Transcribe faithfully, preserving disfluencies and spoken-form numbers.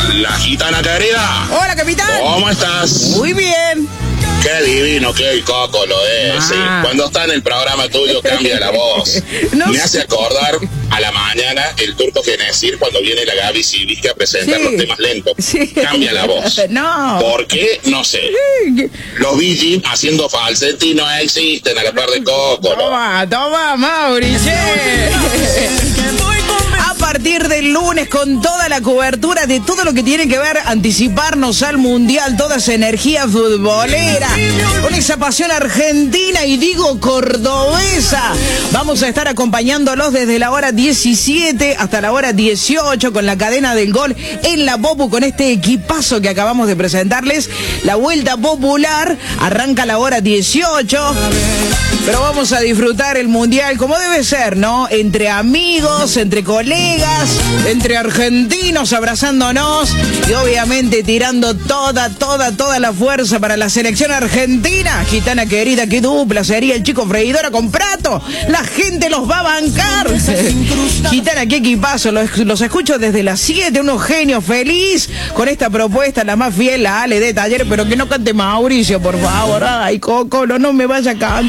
La gitana querida. Hola, capitán. ¿Cómo estás? Muy bien. Qué divino que el Coco lo es. Ah. Sí. Cuando está en el programa tuyo cambia la voz. No Me sé. hace acordar a la mañana el Turco Genesir cuando viene la Gaby Silisque a presentar Sí. los temas lentos. Sí. Cambia la voz. No. ¿Por qué? No sé. Los Bee Gees haciendo falsetti no existen a la par de Coco. ¿no? Toma, toma, Mauri. che. A partir del lunes, con toda la cobertura de todo lo que tiene que ver, anticiparnos al Mundial, toda esa energía futbolera, con esa pasión argentina y digo cordobesa. Vamos a estar acompañándolos desde la hora diecisiete hasta la hora dieciocho con la cadena del gol en la Popu, con este equipazo que acabamos de presentarles. La vuelta popular arranca a la hora dieciocho. Pero vamos a disfrutar el Mundial como debe ser, ¿no? Entre amigos, entre colegas, entre argentinos abrazándonos y obviamente tirando toda, toda, toda la fuerza para la selección argentina. Gitana querida, qué dupla sería el Chico Freidora con Prato. La gente los va a bancar. Gitana, qué equipazo. Los, los escucho desde las siete, unos genios, feliz con esta propuesta, la más fiel, la Ale de Taller, pero que no cante Mauricio, por favor. Ay, Coco, no, no me vaya a cantar.